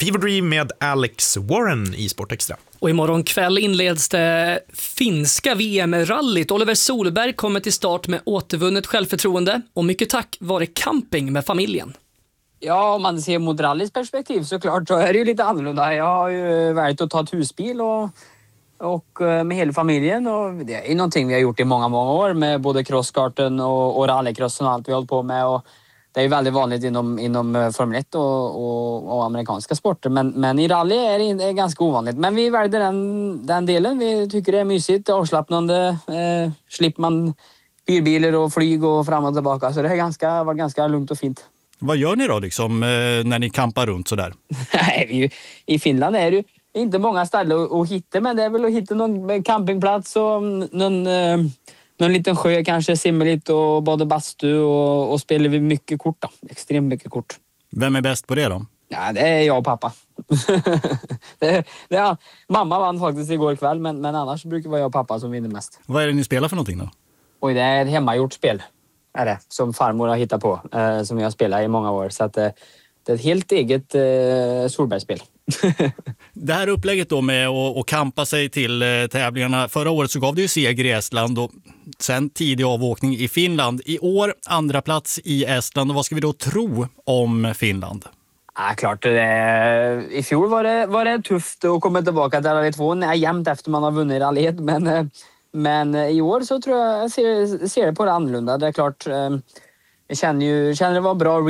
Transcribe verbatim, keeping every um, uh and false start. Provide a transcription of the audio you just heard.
Fever Dream med Alex Warren i Sportextra. Och imorgon kväll inleds det finska V M-rallyt. Oliver Solberg kommer till start med återvunnet självförtroende och mycket tack vare camping med familjen. Ja, om man ser mot rallys perspektiv såklart så är det ju lite annorlunda. Jag har ju varit och tagit husbil och, och med hela familjen och det är ju någonting vi har gjort i många, många år med både crosskarten och, och rallycrossen och allt vi har hållit på med och det är ju väldigt vanligt inom, inom Formel ett och, och, och amerikanska sporter. Men, men i rally är det, det är ganska ovanligt. Men vi väljer den, den delen. Vi tycker det är mysigt, avslappnande. Eh, slipper man hyrbilar och flyg och fram och tillbaka. Så det är ganska, var ganska lugnt och fint. Vad gör ni då liksom, eh, när ni campar runt sådär? Nej, vi, i Finland är det ju inte många ställen att, att hitta. Men det är väl att hitta någon campingplats och någon... Eh, Någon liten sjö kanske, simma lite och bada bastu och, och spelar vi mycket kort då. Extremt mycket kort. Vem är bäst på det då? Ja, det är jag och pappa. det, det är, mamma vann faktiskt igår kväll, men, men annars brukar det vara jag och pappa som vinner mest. Vad är det ni spelar för någonting då? Oj, det är ett hemmagjort spel. Är det, som farmor har hittat på. Eh, som jag har spelat i många år. Så att, eh, det är ett helt eget eh, Solbergsspel. Det här upplägget då med att, att kampa sig till eh, tävlingarna. Förra året så gav det ju seger i Estland och sen tidig avåkning i Finland. I år andra plats i Estland. Och vad ska vi då tro om Finland? Ja, klart. Det, I fjol var det, var det tufft att komma tillbaka till rally två. Nej, jämnt efter man har vunnit rallyet. Men, men i år så tror jag jag ser, ser det på det annorlunda. Det är klart, jag känner ju känner det var bra